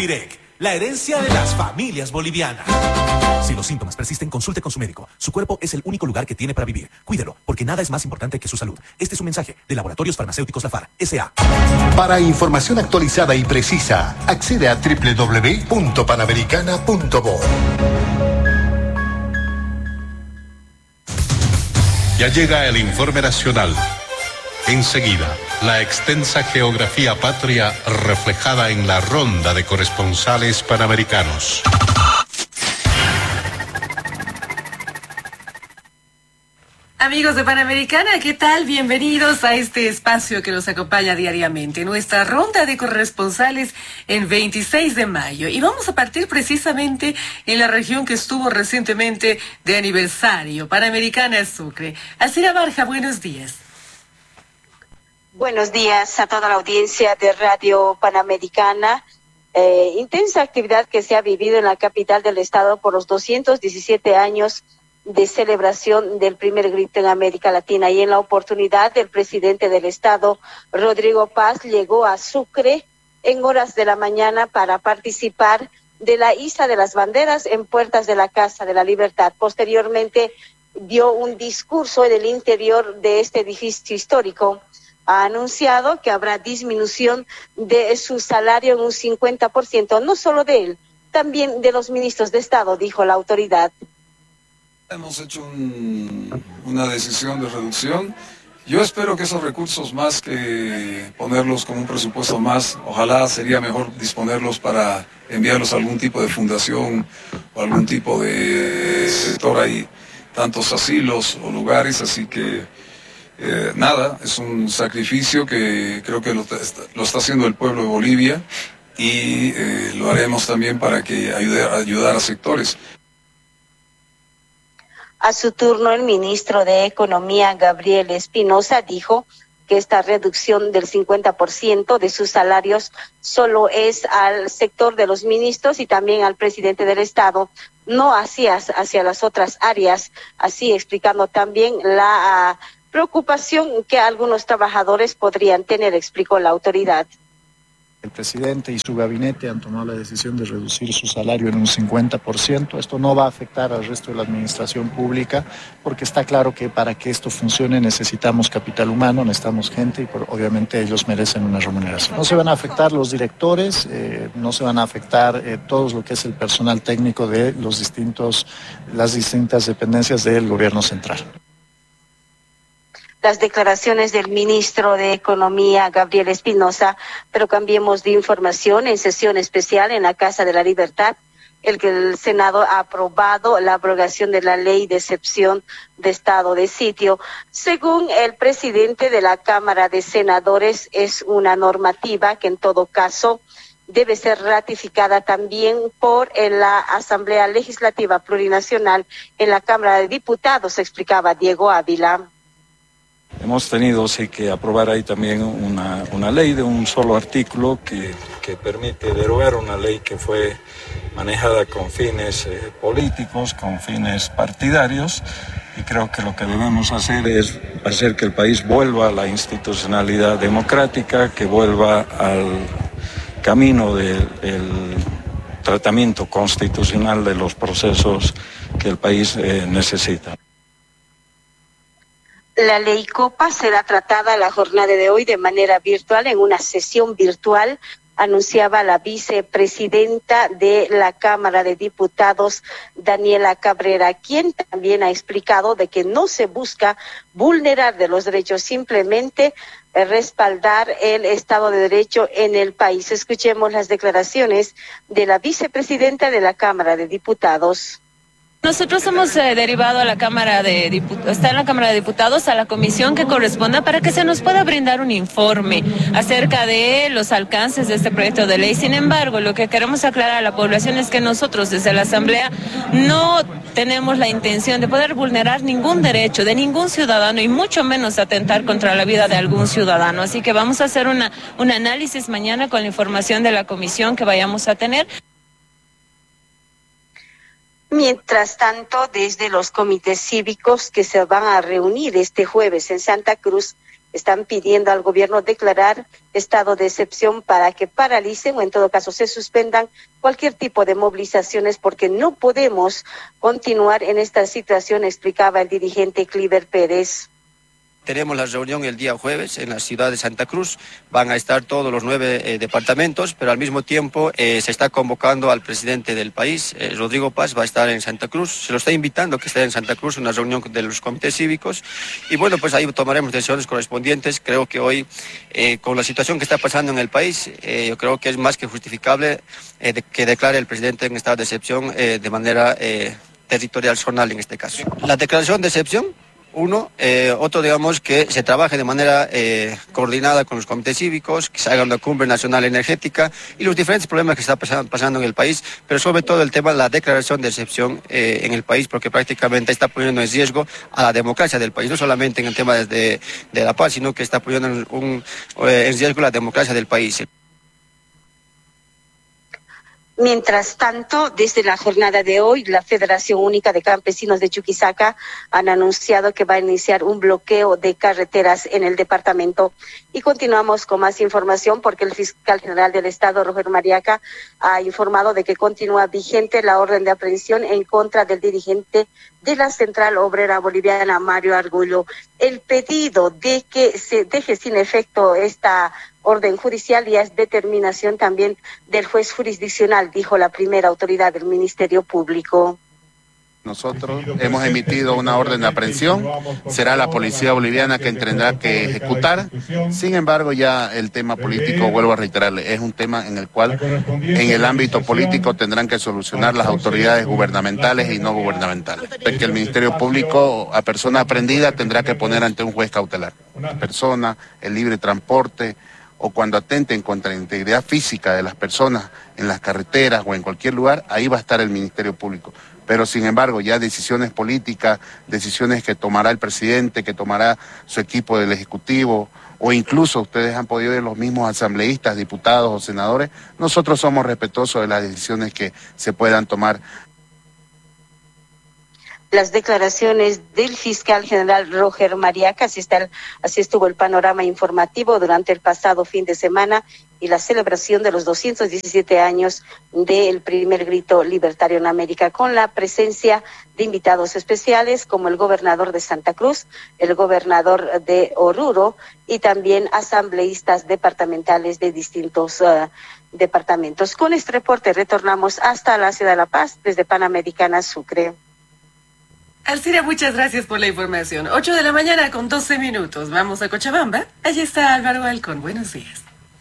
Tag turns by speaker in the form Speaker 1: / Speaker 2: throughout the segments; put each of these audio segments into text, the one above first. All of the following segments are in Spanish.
Speaker 1: Alvirec, la herencia de las familias bolivianas. Si los síntomas persisten, consulte con su médico. Su cuerpo es el único lugar que tiene para vivir. Cuídelo, porque nada es más importante que su salud. Este es un mensaje de Laboratorios Farmacéuticos Lafar, S.A.
Speaker 2: Para información actualizada y precisa, accede a www.panamericana.bo.
Speaker 3: Ya llega el informe nacional. Enseguida, la extensa geografía patria reflejada en la ronda de corresponsales panamericanos.
Speaker 4: Amigos de Panamericana, ¿qué tal? Bienvenidos a este espacio que los acompaña diariamente, nuestra ronda de corresponsales en 26 de mayo. Y vamos a partir precisamente en la región que estuvo recientemente de aniversario, Panamericana Sucre. Alcira Barja, buenos días.
Speaker 5: Buenos días a toda la audiencia de Radio Panamericana. Intensa actividad que se ha vivido en la capital del estado por los 217 años de celebración del primer grito en América Latina, y en la oportunidad el presidente del estado, Rodrigo Paz, llegó a Sucre en horas de la mañana para participar de la iza de las banderas en puertas de la Casa de la Libertad. Posteriormente dio un discurso en el interior de este edificio histórico. Ha anunciado que habrá disminución de su salario en un 50%, no solo de él, también de los ministros de Estado, dijo la autoridad.
Speaker 6: Hemos hecho una decisión de reducción. Yo espero que esos recursos, más que ponerlos como un presupuesto más, ojalá sería mejor disponerlos para enviarlos a algún tipo de fundación o algún tipo de sector. Hay tantos asilos o lugares, así que nada, es un sacrificio que creo que lo está haciendo el pueblo de Bolivia, y lo haremos también para que ayudar a sectores.
Speaker 5: A su turno, el ministro de Economía, Gabriel Espinosa, dijo que esta reducción del 50% de sus salarios solo es al sector de los ministros y también al presidente del Estado, no hacia las otras áreas, así explicando también la preocupación que algunos trabajadores podrían tener, explicó la autoridad.
Speaker 7: El presidente y su gabinete han tomado la decisión de reducir su salario en un 50%. Esto no va a afectar al resto de la administración pública, porque está claro que para que esto funcione necesitamos capital humano, necesitamos gente, y obviamente ellos merecen una remuneración. No se van a afectar los directores, no se van a afectar todo lo que es el personal técnico de las distintas dependencias del gobierno central.
Speaker 5: Las declaraciones del ministro de Economía, Gabriel Espinosa, pero cambiemos de información. En sesión especial en la Casa de la Libertad, el Senado ha aprobado la abrogación de la ley de excepción de estado de sitio. Según el presidente de la Cámara de Senadores, es una normativa que en todo caso debe ser ratificada también por la Asamblea Legislativa Plurinacional en la Cámara de Diputados, explicaba Diego Ávila.
Speaker 8: Hemos tenido que aprobar ahí también una ley de un solo artículo que permite derogar una ley que fue manejada con fines políticos, con fines partidarios, y creo que lo que debemos hacer es hacer que el país vuelva a la institucionalidad democrática, que vuelva al camino del tratamiento constitucional de los procesos que el país necesita.
Speaker 5: La ley Copa será tratada la jornada de hoy de manera virtual, en una sesión virtual, anunciaba la vicepresidenta de la Cámara de Diputados, Daniela Cabrera, quien también ha explicado de que no se busca vulnerar de los derechos, simplemente respaldar el Estado de Derecho en el país. Escuchemos las declaraciones de la vicepresidenta de la Cámara de Diputados.
Speaker 9: Nosotros hemos derivado a la Cámara de Diputados, está en la Cámara de Diputados, a la comisión que corresponda para que se nos pueda brindar un informe acerca de los alcances de este proyecto de ley. Sin embargo, lo que queremos aclarar a la población es que nosotros desde la Asamblea no tenemos la intención de poder vulnerar ningún derecho de ningún ciudadano y mucho menos atentar contra la vida de algún ciudadano. Así que vamos a hacer un análisis mañana con la información de la comisión que vayamos a tener.
Speaker 5: Mientras tanto, desde los comités cívicos que se van a reunir este jueves en Santa Cruz, están pidiendo al gobierno declarar estado de excepción para que paralicen o en todo caso se suspendan cualquier tipo de movilizaciones porque no podemos continuar en esta situación, explicaba el dirigente Cliver Pérez.
Speaker 10: Tenemos la reunión el día jueves en la ciudad de Santa Cruz. Van a estar todos los 9 departamentos, pero al mismo tiempo se está convocando al presidente del país, Rodrigo Paz, va a estar en Santa Cruz. Se lo está invitando a que esté en Santa Cruz, una reunión de los comités cívicos. Y bueno, pues ahí tomaremos decisiones correspondientes. Creo que hoy, con la situación que está pasando en el país, yo creo que es más que justificable que declare el presidente en estado de excepción de manera territorial zonal en este caso. La declaración de excepción. Otro, digamos, que se trabaje de manera coordinada con los comités cívicos, que se haga una cumbre nacional energética y los diferentes problemas que están pasando en el país, pero sobre todo el tema de la declaración de excepción en el país, porque prácticamente está poniendo en riesgo a la democracia del país, no solamente en el tema de la paz, sino que está poniendo en riesgo la democracia del país.
Speaker 5: Mientras tanto, desde la jornada de hoy, la Federación Única de Campesinos de Chuquisaca han anunciado que va a iniciar un bloqueo de carreteras en el departamento. Y continuamos con más información porque el fiscal general del Estado, Roger Mariaca, ha informado de que continúa vigente la orden de aprehensión en contra del dirigente de la Central Obrera Boliviana, Mario Argullo. El pedido de que se deje sin efecto esta orden judicial y es determinación también del juez jurisdiccional, dijo la primera autoridad del Ministerio Público.
Speaker 11: Nosotros hemos emitido una orden de aprehensión, será la policía boliviana quien tendrá que ejecutar. Sin embargo, ya el tema político, vuelvo a reiterarle, es un tema en el cual en el ámbito político tendrán que solucionar las autoridades gubernamentales y no gubernamentales. Que el Ministerio Público a persona aprehendida tendrá que poner ante un juez cautelar. La persona, el libre transporte, o cuando atenten contra la integridad física de las personas en las carreteras o en cualquier lugar, ahí va a estar el Ministerio Público. Pero sin embargo, ya decisiones políticas, decisiones que tomará el presidente, que tomará su equipo del Ejecutivo, o incluso ustedes han podido ver los mismos asambleístas, diputados o senadores, nosotros somos respetuosos de las decisiones que se puedan tomar.
Speaker 5: Las declaraciones del fiscal general Roger Mariaca, así estuvo el panorama informativo durante el pasado fin de semana y la celebración de los 217 años del primer grito libertario en América, con la presencia de invitados especiales como el gobernador de Santa Cruz, el gobernador de Oruro y también asambleístas departamentales de distintos departamentos. Con este reporte retornamos hasta la ciudad de La Paz, desde Panamericana, Sucre.
Speaker 4: Alcira, muchas gracias por la información. 8 de la mañana con 12 minutos. Vamos a Cochabamba. Allí está Álvaro Halcón. Buenos días.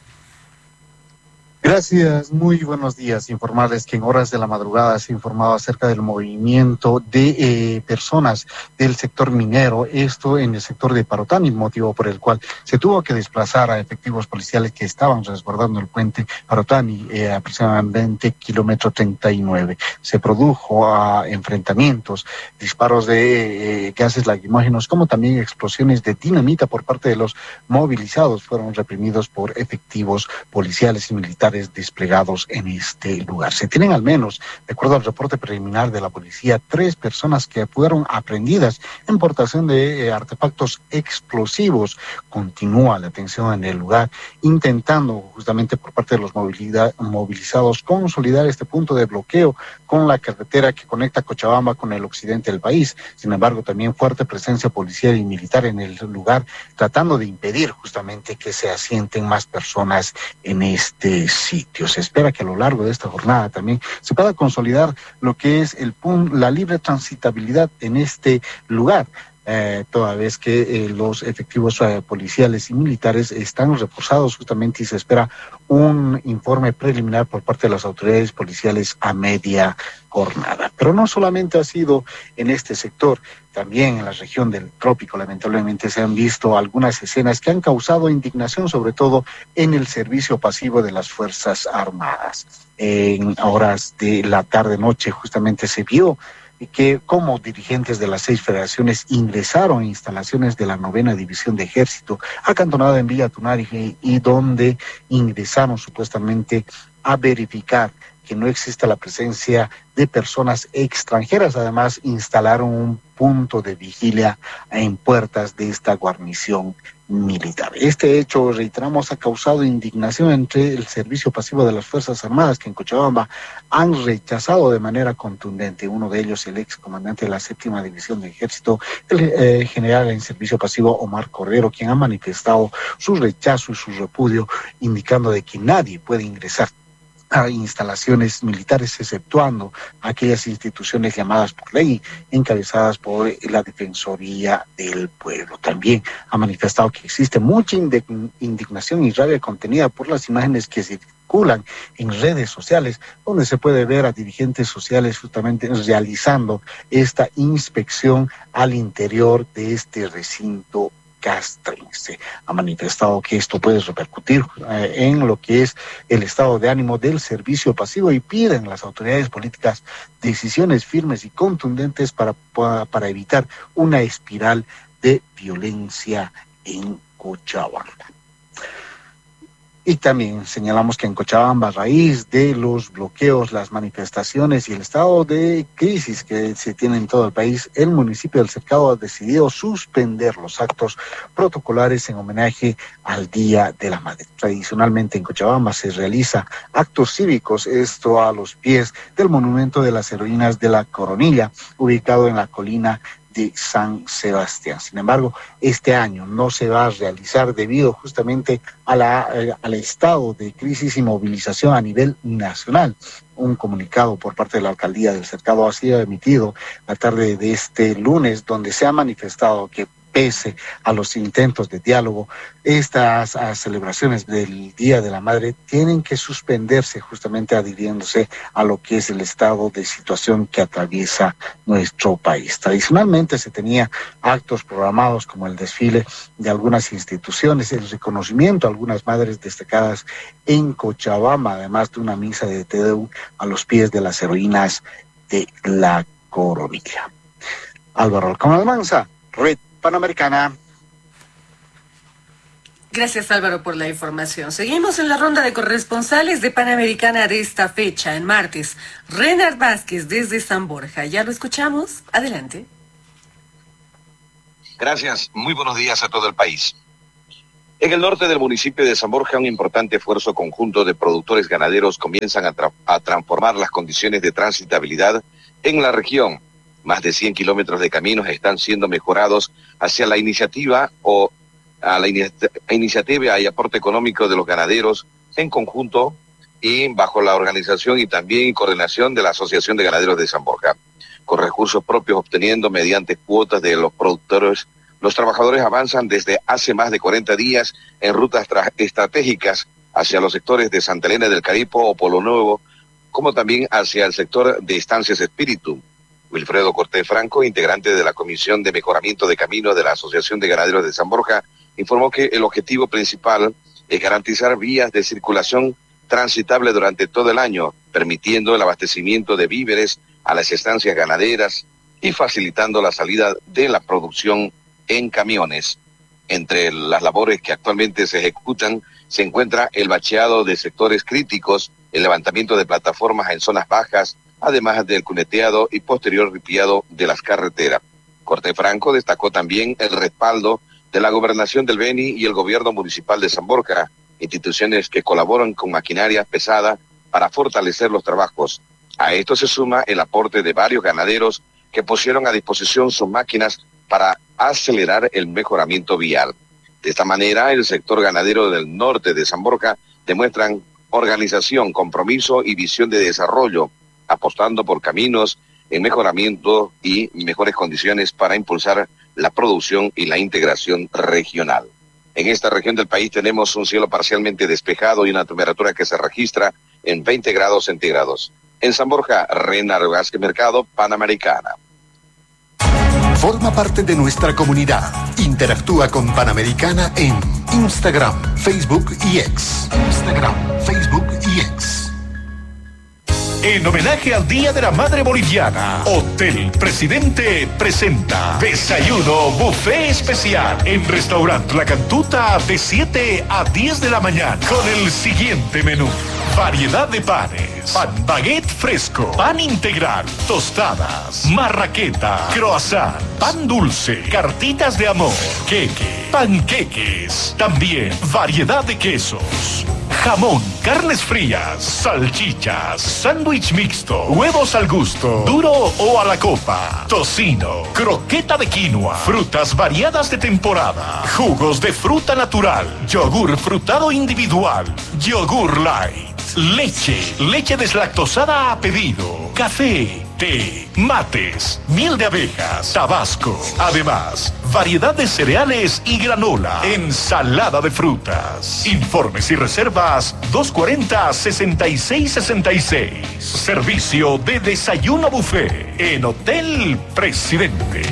Speaker 12: Gracias, muy buenos días. Informarles que en horas de la madrugada se informaba acerca del movimiento de personas del sector minero, esto en el sector de Parotani, motivo por el cual se tuvo que desplazar a efectivos policiales que estaban resguardando el puente Parotani, aproximadamente kilómetro 39. Se produjo enfrentamientos, disparos de gases lacrimógenos, como también explosiones de dinamita por parte de los movilizados. Fueron reprimidos por efectivos policiales y militares desplegados en este lugar. Se tienen al menos, de acuerdo al reporte preliminar de la policía, 3 personas que fueron aprehendidas en portación de artefactos explosivos. Continúa la atención en el lugar, intentando justamente por parte de los movilizados consolidar este punto de bloqueo con la carretera que conecta Cochabamba con el occidente del país. Sin embargo, también fuerte presencia policial y militar en el lugar, tratando de impedir justamente que se asienten más personas en este sitio. Se espera que a lo largo de esta jornada también se pueda consolidar lo que es la libre transitabilidad en este lugar. Toda vez que los efectivos policiales y militares están reforzados justamente y se espera un informe preliminar por parte de las autoridades policiales a media jornada. Pero no solamente ha sido en este sector, también en la región del trópico lamentablemente se han visto algunas escenas que han causado indignación, sobre todo en el servicio pasivo de las Fuerzas Armadas. En horas de la tarde-noche justamente se vio que como dirigentes de las 6 federaciones ingresaron a instalaciones de la 9ª División de Ejército, acantonada en Villa Tunari, y donde ingresaron supuestamente a verificar que no exista la presencia de personas extranjeras. Además, instalaron un punto de vigilia en puertas de esta guarnición militar. Este hecho, reiteramos, ha causado indignación entre el servicio pasivo de las Fuerzas Armadas, que en Cochabamba han rechazado de manera contundente. Uno de ellos, el ex comandante de la 7ª División de Ejército, el general en servicio pasivo Omar Cordero, quien ha manifestado su rechazo y su repudio, indicando de que nadie puede ingresar a instalaciones militares, exceptuando aquellas instituciones llamadas por ley, encabezadas por la Defensoría del Pueblo. También ha manifestado que existe mucha indignación y rabia contenida por las imágenes que circulan en redes sociales, donde se puede ver a dirigentes sociales justamente realizando esta inspección al interior de este recinto castrense. Ha manifestado que esto puede repercutir en lo que es el estado de ánimo del servicio pasivo y piden a las autoridades políticas decisiones firmes y contundentes para evitar una espiral de violencia en Cochabamba. Y también señalamos que en Cochabamba, a raíz de los bloqueos, las manifestaciones y el estado de crisis que se tiene en todo el país, el municipio del Cercado ha decidido suspender los actos protocolares en homenaje al Día de la Madre. Tradicionalmente en Cochabamba se realiza actos cívicos, esto a los pies del monumento de las heroínas de la Coronilla, ubicado en la colina de San Sebastián. Sin embargo, este año no se va a realizar debido justamente al estado de crisis y movilización a nivel nacional. Un comunicado por parte de la alcaldía del Cercado ha sido emitido la tarde de este lunes, donde se ha manifestado que pese a los intentos de diálogo, estas celebraciones del Día de la Madre tienen que suspenderse, justamente adhiriéndose a lo que es el estado de situación que atraviesa nuestro país. Tradicionalmente se tenía actos programados como el desfile de algunas instituciones, el reconocimiento a algunas madres destacadas en Cochabamba, además de una misa de Te Deum a los pies de las heroínas de la Coronilla. Álvaro Alcón Almanza, Red Panamericana.
Speaker 4: Gracias, Álvaro, por la información. Seguimos en la ronda de corresponsales de Panamericana de esta fecha, en martes. Renard Vázquez desde San Borja. ¿Ya lo escuchamos? Adelante.
Speaker 13: Gracias. Muy buenos días a todo el país. En el norte del municipio de San Borja, un importante esfuerzo conjunto de productores ganaderos comienzan a transformar las condiciones de transitabilidad en la región. Más de 100 kilómetros de caminos están siendo mejorados hacia la iniciativa y aporte económico de los ganaderos en conjunto y bajo la organización y también coordinación de la Asociación de Ganaderos de San Borja. Con recursos propios obteniendo mediante cuotas de los productores, los trabajadores avanzan desde hace más de 40 días en rutas estratégicas hacia los sectores de Santa Elena del Caripo o Polo Nuevo, como también hacia el sector de Estancias Espíritu. Wilfredo Cortés Franco, integrante de la Comisión de Mejoramiento de Caminos de la Asociación de Ganaderos de San Borja, informó que el objetivo principal es garantizar vías de circulación transitable durante todo el año, permitiendo el abastecimiento de víveres a las estancias ganaderas y facilitando la salida de la producción en camiones. Entre las labores que actualmente se ejecutan se encuentra el bacheado de sectores críticos, el levantamiento de plataformas en zonas bajas, además del cuneteado y posterior ripiado de las carreteras. Cortés Franco destacó también el respaldo de la Gobernación del Beni y el Gobierno Municipal de San Borja, instituciones que colaboran con maquinaria pesada para fortalecer los trabajos. A esto se suma el aporte de varios ganaderos que pusieron a disposición sus máquinas para acelerar el mejoramiento vial. De esta manera, el sector ganadero del norte de San Borja demuestran organización, compromiso y visión de desarrollo, apostando por caminos en mejoramiento y mejores condiciones para impulsar la producción y la integración regional. En esta región del país tenemos un cielo parcialmente despejado y una temperatura que se registra en 20 grados centígrados. En San Borja, Renard Vázquez Mercado, Panamericana.
Speaker 2: Forma parte de nuestra comunidad. Interactúa con Panamericana en Instagram, Facebook y X. Instagram, Facebook y X.
Speaker 14: En homenaje al Día de la Madre Boliviana, Hotel Presidente presenta Desayuno Buffet Especial en Restaurante La Cantuta de 7 a 10 de la mañana con el siguiente menú. Variedad de panes, pan baguette fresco, pan integral, tostadas, marraqueta, croissant, pan dulce, cartitas de amor, queque, panqueques, también variedad de quesos, jamón, carnes frías, salchichas, sándwich mixto, huevos al gusto, duro o a la copa, tocino, croqueta de quinoa, frutas variadas de temporada, jugos de fruta natural, yogur frutado individual, yogur light, leche deslactosada a pedido, café, té, mates, miel de abejas, tabasco. Además, variedad de cereales y granola, ensalada de frutas. Informes y reservas 240-6666. Servicio de desayuno buffet en Hotel Presidente.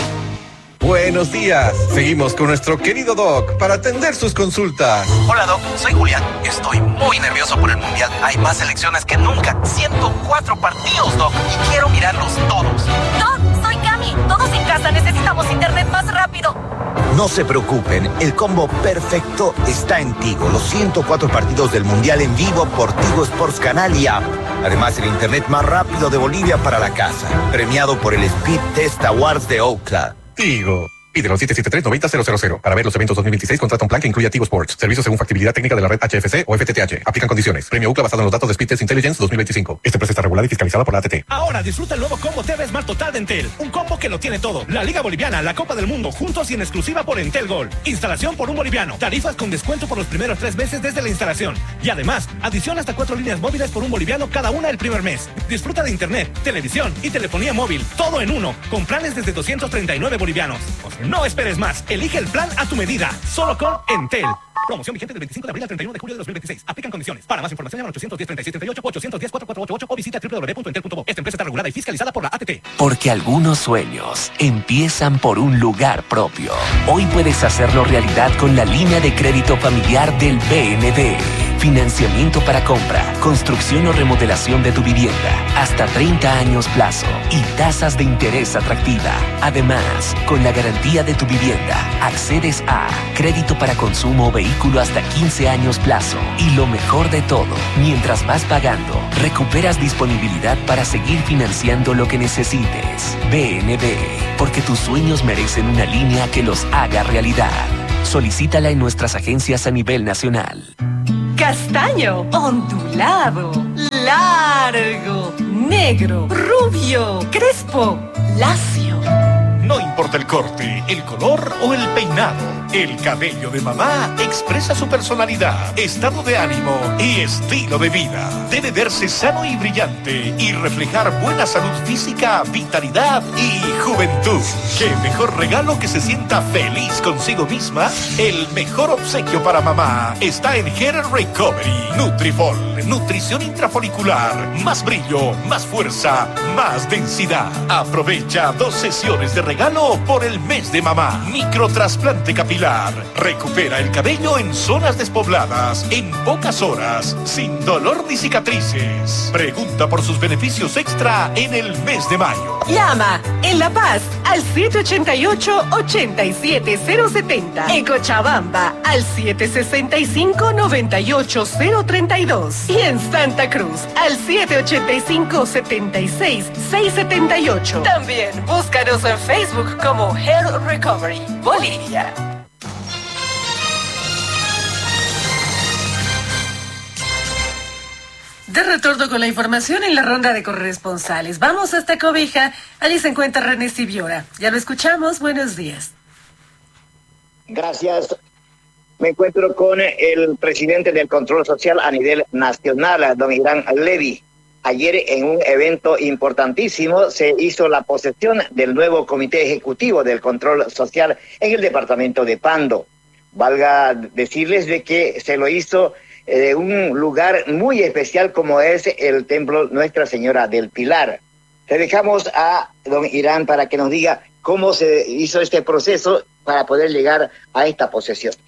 Speaker 15: Buenos días. Seguimos con nuestro querido Doc para atender sus consultas.
Speaker 1: Hola, Doc. Soy Julián. Estoy muy nervioso por el Mundial. Hay más selecciones que nunca. 104 partidos, Doc. Y quiero mirarlos todos.
Speaker 16: Doc, soy Cami. Todos en casa necesitamos internet más rápido.
Speaker 17: No se preocupen. El combo perfecto está en Tigo. Los 104 partidos del Mundial en vivo por Tigo Sports Canal y App. Además, el internet más rápido de Bolivia para la casa. Premiado por el Speed Test Awards de Ookla.
Speaker 15: Tigo. Pídelo 773-90-000. Para ver los eventos 2026, contrata un plan que incluya Tigo Sports. Servicio según factibilidad técnica de la red HFC o FTTH. Aplican condiciones. Premio UCLA basado en los datos de Speed Test Intelligence 2025. Esta empresa está regulada y fiscalizada por la ATT.
Speaker 18: Ahora disfruta el nuevo combo TV Smart Total de Entel. Un combo que lo tiene todo. La Liga Boliviana, la Copa del Mundo, juntos y en exclusiva por Entel Gold. Instalación por $1. Tarifas con descuento por los primeros 3 meses desde la instalación. Y además, adición hasta 4 líneas móviles por $1 cada una el primer mes. Disfruta de internet, televisión y telefonía móvil. Todo en uno. Con planes desde 239 bolivianos. No esperes más. Elige el plan a tu medida. Solo con Entel. Promoción vigente del 25 de abril al 31 de julio de 2026. Aplican condiciones. Para más información, llama 810-3638, 810-4488 o visita www.entel.bo. Esta empresa está regulada y fiscalizada por la ATT.
Speaker 19: Porque algunos sueños empiezan por un lugar propio. Hoy puedes hacerlo realidad con la línea de crédito familiar del BND. Financiamiento para compra, construcción o remodelación de tu vivienda. Hasta 30 años plazo y tasas de interés atractiva. Además, con la garantía de tu vivienda, accedes a crédito para consumo o vehículo hasta 15 años plazo. Y lo mejor de todo, mientras vas pagando, recuperas disponibilidad para seguir financiando lo que necesites. BNB, porque tus sueños merecen una línea que los haga realidad. Solicítala en nuestras agencias a nivel nacional.
Speaker 4: Castaño, ondulado, largo, negro, rubio, crespo, lacio.
Speaker 14: No importa el corte, el color o el peinado, el cabello de mamá expresa su personalidad, estado de ánimo y estilo de vida. Debe verse sano y brillante y reflejar buena salud física, vitalidad y juventud. ¿Qué mejor regalo que se sienta feliz consigo misma? El mejor obsequio para mamá está en Hair Recovery. Nutrifol, nutrición intrafolicular, más brillo, más fuerza, más densidad. Aprovecha 2 sesiones de regalo por el mes de mamá. Microtrasplante capilar. Recupera el cabello en zonas despobladas en pocas horas, sin dolor ni cicatrices. Pregunta por sus beneficios extra en el mes de mayo.
Speaker 4: Llama en La Paz al 788-87070. En Cochabamba al 765-98032. Y en Santa Cruz al 785-76678. También búscanos en Facebook como Hair Recovery Bolivia. De retorno con la información en la ronda de corresponsales. Vamos hasta Cobija. Allí se encuentra René Siviora. Ya lo escuchamos. Buenos días.
Speaker 20: Gracias. Me encuentro con el presidente del Control Social a nivel nacional, don Irán Levy. Ayer en un evento importantísimo se hizo la posesión del nuevo Comité Ejecutivo del Control Social en el departamento de Pando. Valga decirles de que se lo hizo de un lugar muy especial como es el Templo Nuestra Señora del Pilar. Le dejamos a don Irán para que nos diga cómo se hizo este proceso para poder llegar a esta posesión.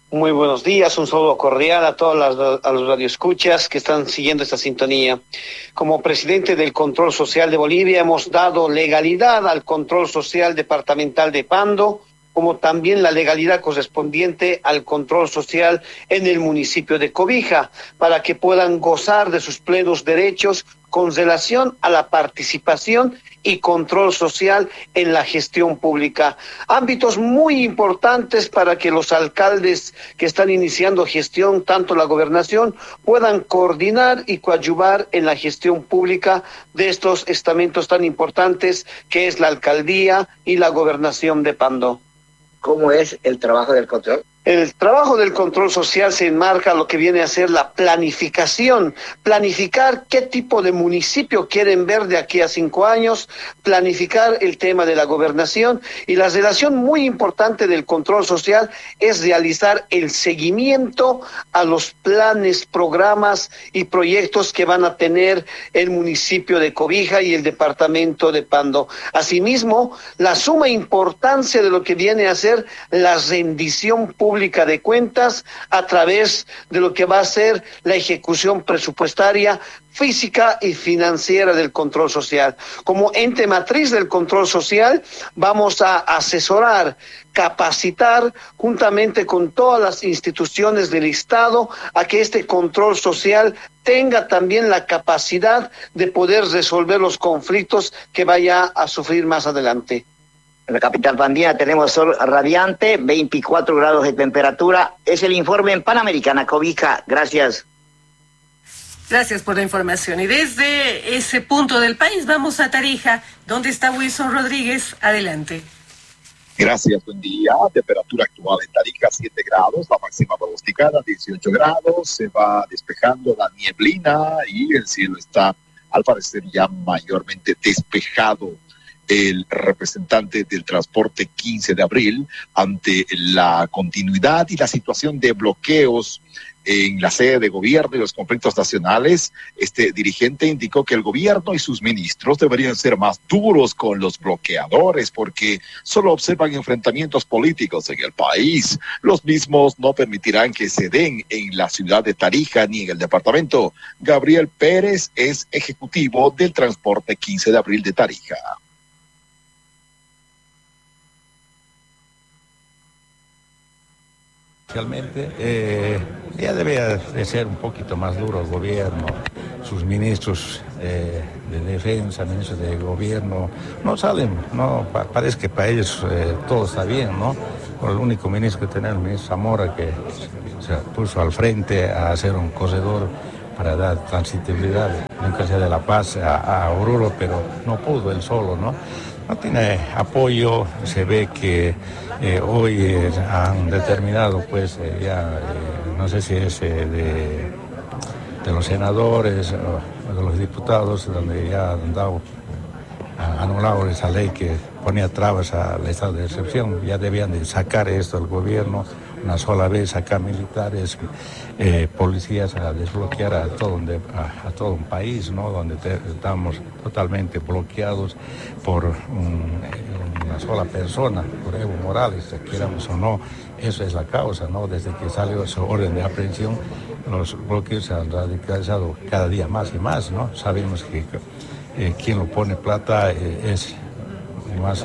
Speaker 21: Muy buenos días, un saludo cordial a a los radioescuchas que están siguiendo esta sintonía. Como presidente del Control Social de Bolivia hemos dado legalidad al Control Social Departamental de Pando, como también la legalidad correspondiente al control social en el municipio de Cobija, para que puedan gozar de sus plenos derechos con relación a la participación y control social en la gestión pública. Ámbitos muy importantes para que los alcaldes que están iniciando gestión, tanto la gobernación, puedan coordinar y coadyuvar en la gestión pública de estos estamentos tan importantes que es la alcaldía y la gobernación de Pando.
Speaker 20: ¿Cómo es el trabajo del control?
Speaker 21: El trabajo del control social se enmarca lo que viene a ser la planificación, planificar qué tipo de municipio quieren ver de aquí a 5 años, planificar el tema de la gobernación, y la relación muy importante del control social es realizar el seguimiento a los planes, programas y proyectos que van a tener el municipio de Cobija y el departamento de Pando. Asimismo, la suma importancia de lo que viene a ser la rendición pública de cuentas a través de lo que va a ser la ejecución presupuestaria, física y financiera del control social. Como ente matriz del control social, vamos a asesorar, capacitar juntamente con todas las instituciones del Estado a que este control social tenga también la capacidad de poder resolver los conflictos que vaya a sufrir más adelante.
Speaker 20: En la capital pandina tenemos sol radiante, 24 grados de temperatura. Es el informe en Panamericana Cobija. Gracias.
Speaker 4: Gracias por la información. Y desde ese punto del país vamos a Tarija, donde está Wilson Rodríguez. Adelante.
Speaker 22: Gracias, buen día. Temperatura actual en Tarija, 7 grados, la máxima pronosticada, 18 grados. Se va despejando la nieblina y el cielo está, al parecer, ya mayormente despejado. El representante del transporte 15 de abril, ante la continuidad y la situación de bloqueos en la sede de gobierno y los conflictos nacionales, este dirigente indicó que el gobierno y sus ministros deberían ser más duros con los bloqueadores porque solo observan enfrentamientos políticos en el país. Los mismos no permitirán que se den en la ciudad de Tarija ni en el departamento. Gabriel Pérez es ejecutivo del transporte 15 de abril de Tarija.
Speaker 23: Realmente ya debería de ser un poquito más duro el gobierno, sus ministros de defensa, ministros de gobierno, no salen, no parece que para ellos todo está bien, ¿no? El único ministro que tenemos, el ministro Zamora, que se puso al frente a hacer un corredor para dar transitabilidad, nunca sea de La Paz a Oruro, pero no pudo él solo, ¿no? No tiene apoyo, se ve que hoy han determinado, pues no sé si es de los senadores o de los diputados, donde ya han anulado esa ley que ponía trabas al estado de excepción. Ya debían de sacar esto al gobierno una sola vez, sacar militares, policías a desbloquear a todo un país, ¿no? Donde estamos totalmente bloqueados por una sola persona, por Evo Morales, queramos o no. Eso es la causa, ¿no? Desde que salió esa orden de aprehensión, los bloqueos se han radicalizado cada día más y más, ¿no? Sabemos que quien lo pone plata es más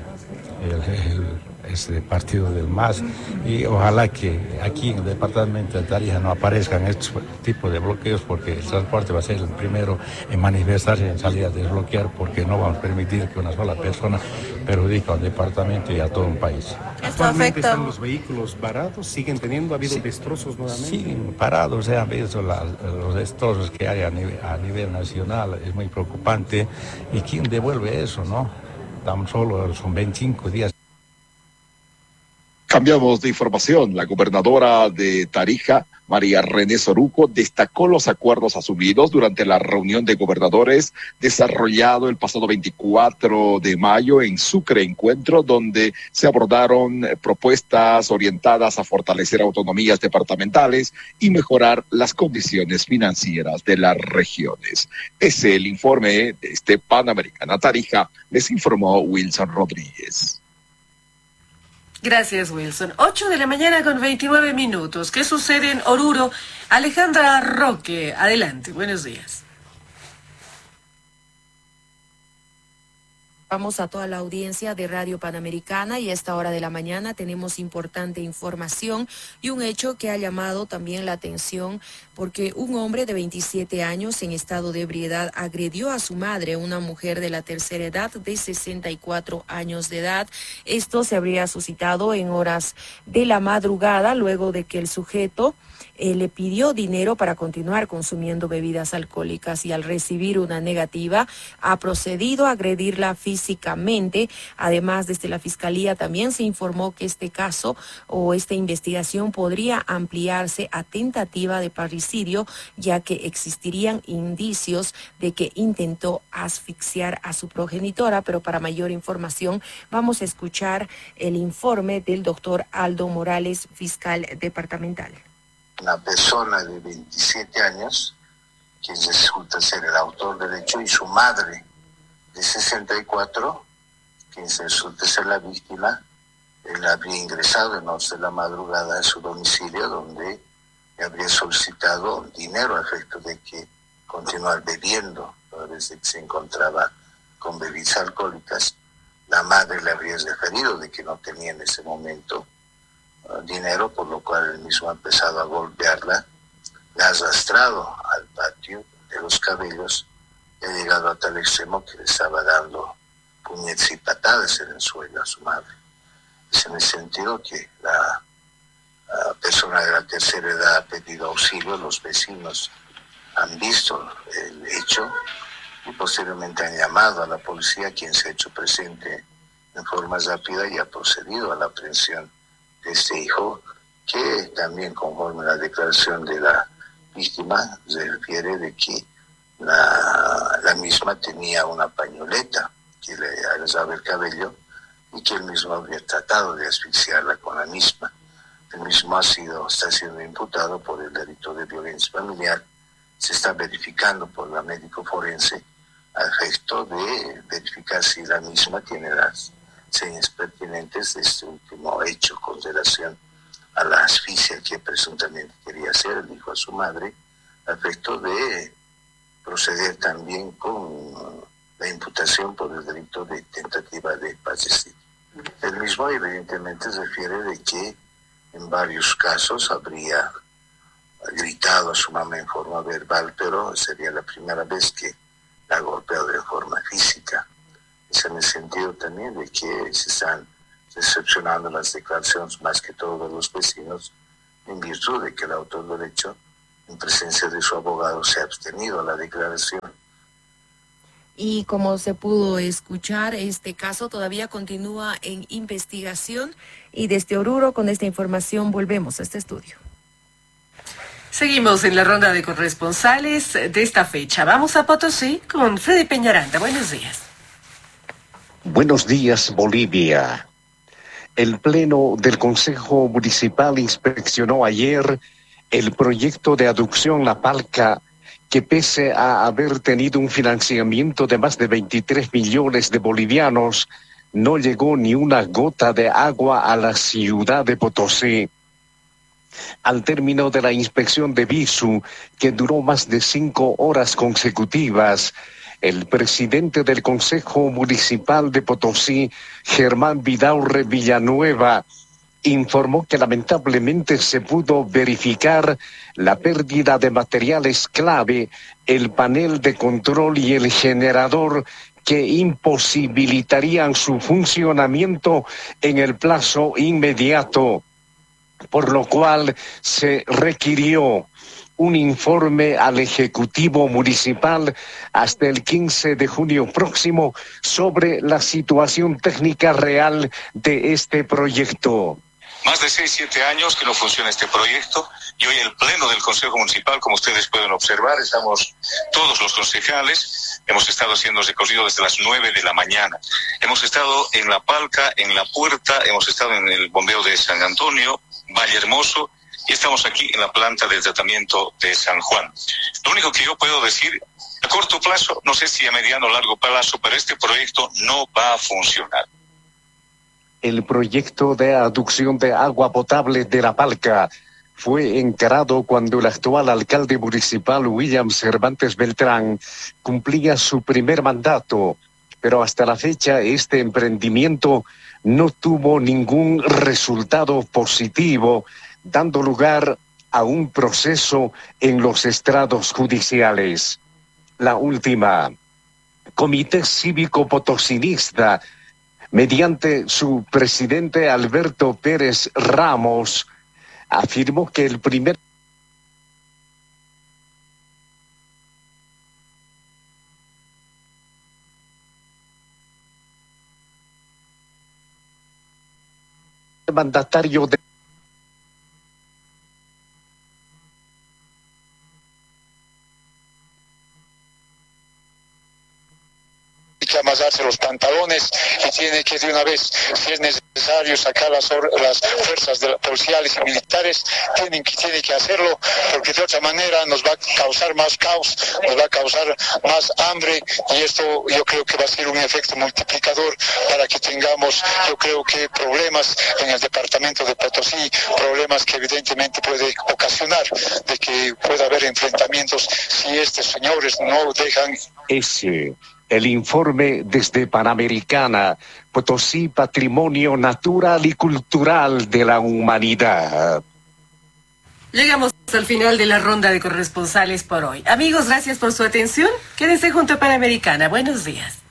Speaker 23: este partido del MAS, y ojalá que aquí en el departamento de Tarija no aparezcan estos tipos de bloqueos, porque el transporte va a ser el primero en manifestarse, en salir a desbloquear, porque no vamos a permitir que una sola persona perjudique al departamento y a todo un país.
Speaker 24: ¿Actualmente están los vehículos varados? ¿Siguen teniendo? ¿Ha habido destrozos nuevamente?
Speaker 23: Siguen parados, han visto los destrozos que hay a nivel nacional, es muy preocupante. ¿Y quién devuelve eso, no? Tan solo son 25 días.
Speaker 22: Cambiamos de información. La gobernadora de Tarija, María René Soruco, destacó los acuerdos asumidos durante la reunión de gobernadores desarrollado el pasado 24 de mayo en Sucre Encuentro, donde se abordaron propuestas orientadas a fortalecer autonomías departamentales y mejorar las condiciones financieras de las regiones. Es el informe de Panamericana Tarija, les informó Wilson Rodríguez.
Speaker 4: Gracias, Wilson. 8 de la mañana con 29 minutos. ¿Qué sucede en Oruro? Alejandra Roque, adelante. Buenos días.
Speaker 3: Vamos a toda la audiencia de Radio Panamericana y a esta hora de la mañana tenemos importante información y un hecho que ha llamado también la atención porque un hombre de 27 años en estado de ebriedad agredió a su madre, una mujer de la tercera edad de 64 años de edad. Esto se habría suscitado en horas de la madrugada luego de que el sujeto le pidió dinero para continuar consumiendo bebidas alcohólicas y al recibir una negativa ha procedido a agredirla físicamente. Además, desde la Fiscalía también se informó que este caso o esta investigación podría ampliarse a tentativa de parricidio, ya que existirían indicios de que intentó asfixiar a su progenitora. Pero para mayor información vamos a escuchar el informe del doctor Aldo Morales, fiscal departamental.
Speaker 6: Una persona de 27 años, que resulta ser el autor del hecho, y su madre de 64, que resulta ser la víctima. Él habría ingresado en horas de la madrugada a su domicilio, donde le habría solicitado dinero a efecto de que continuar bebiendo, desde que se encontraba con bebidas alcohólicas. La madre le habría referido de que no tenía en ese momento dinero, por lo cual él mismo ha empezado a golpearla, la ha arrastrado al patio de los cabellos y ha llegado a tal extremo que le estaba dando puñetes y patadas en el suelo a su madre. Es en el sentido que la persona de la tercera edad ha pedido auxilio, los vecinos han visto el hecho y posteriormente han llamado a la policía, quien se ha hecho presente en forma rápida y ha procedido a la aprehensión de este hijo, que también conforme a la declaración de la víctima se refiere de que la misma tenía una pañoleta que le agarraba el cabello y que él mismo había tratado de asfixiarla con la misma. El mismo está siendo imputado por el delito de violencia familiar. Se está verificando por la médico forense a efecto de verificar si la misma tiene las señas pertinentes de este último hecho con relación a la asfixia que presuntamente quería hacer el hijo a su madre, a efecto de proceder también con la imputación por el delito de tentativa de parricidio. El mismo evidentemente refiere de que en varios casos habría gritado a su mamá en forma verbal, pero sería la primera vez que la ha golpeado de forma física. Es en el sentido también de que se están decepcionando las declaraciones más que todo de los vecinos, en virtud de que el autor del hecho, en presencia de su abogado, se ha abstenido a la declaración.
Speaker 3: Y como se pudo escuchar, este caso todavía continúa en investigación y desde Oruro con esta información volvemos a este estudio.
Speaker 4: Seguimos en la ronda de corresponsales de esta fecha. Vamos a Potosí con Freddy Peñaranda. Buenos días.
Speaker 7: Buenos días, Bolivia. El Pleno del Consejo Municipal inspeccionó ayer el proyecto de aducción La Palca, que pese a haber tenido un financiamiento de más de 23 millones de bolivianos, no llegó ni una gota de agua a la ciudad de Potosí. Al término de la inspección de Visu, que duró más de 5 horas consecutivas, el presidente del Consejo Municipal de Potosí, Germán Vidaurre Villanueva, informó que lamentablemente se pudo verificar la pérdida de materiales clave, el panel de control y el generador que imposibilitarían su funcionamiento en el plazo inmediato, por lo cual se requirió un informe al Ejecutivo Municipal hasta el 15 de junio próximo sobre la situación técnica real de este proyecto.
Speaker 8: Más de 6-7 años que no funciona este proyecto y hoy el Pleno del Consejo Municipal, como ustedes pueden observar, estamos todos los concejales, hemos estado haciendo recorrido desde las 9 de la mañana. Hemos estado en La Palca, en La Puerta, hemos estado en el bombeo de San Antonio, Valle Hermoso, y estamos aquí en la planta del tratamiento de San Juan. Lo único que yo puedo decir, a corto plazo, no sé si a mediano o largo plazo, pero este proyecto no va a funcionar.
Speaker 7: El proyecto de aducción de agua potable de La Palca fue encarado cuando el actual alcalde municipal William Cervantes Beltrán cumplía su primer mandato, pero hasta la fecha este emprendimiento no tuvo ningún resultado positivo, dando lugar a un proceso en los estrados judiciales. La última, Comité Cívico Potosinista, mediante su presidente Alberto Pérez Ramos, afirmó que el primer mandatario de
Speaker 5: que amasarse los pantalones y tiene que de una vez, si es necesario, sacar las fuerzas policiales y militares, tiene que hacerlo, porque de otra manera nos va a causar más caos, nos va a causar más hambre, y esto yo creo que va a ser un efecto multiplicador para que tengamos, yo creo que problemas en el departamento de Potosí, problemas que evidentemente puede ocasionar de que pueda haber enfrentamientos si estos señores no dejan.
Speaker 7: El informe desde Panamericana, Potosí, patrimonio natural y cultural de la humanidad.
Speaker 4: Llegamos al final de la ronda de corresponsales por hoy. Amigos, gracias por su atención. Quédense junto a Panamericana. Buenos días.